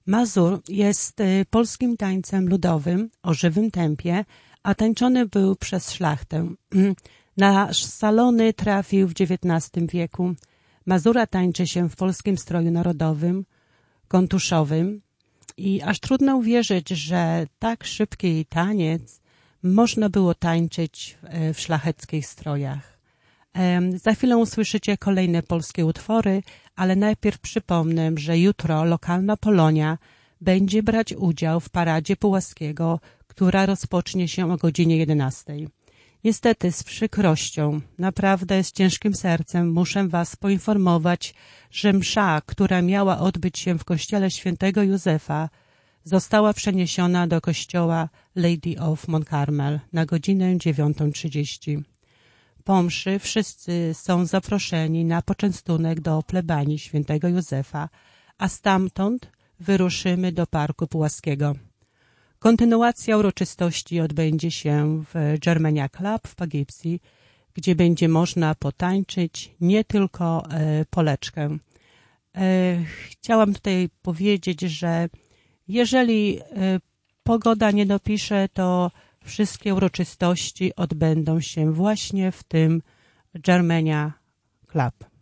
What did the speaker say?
Mazur jest polskim tańcem ludowym o żywym tempie, a tańczony był przez szlachtę. Na salony trafił w XIX wieku. Mazura tańczy się w polskim stroju narodowym, kontuszowym i aż trudno uwierzyć, że tak szybki taniec można było tańczyć w szlacheckich strojach. Za chwilę usłyszycie kolejne polskie utwory, ale najpierw przypomnę, że jutro lokalna Polonia będzie brać udział w paradzie Pułaskiego, która rozpocznie się o godzinie 11. Niestety z przykrością, naprawdę z ciężkim sercem muszę Was poinformować, że msza, która miała odbyć się w kościele świętego Józefa, została przeniesiona do kościoła Lady of Mount Carmel na godzinę 9:30. Po mszy wszyscy są zaproszeni na poczęstunek do plebanii świętego Józefa, a stamtąd wyruszymy do Parku Pułaskiego. Kontynuacja uroczystości odbędzie się w Germania Club w Poughkeepsie, gdzie będzie można potańczyć nie tylko poleczkę. Chciałam tutaj powiedzieć, że jeżeli pogoda nie dopisze, to wszystkie uroczystości odbędą się właśnie w tym Germania Club.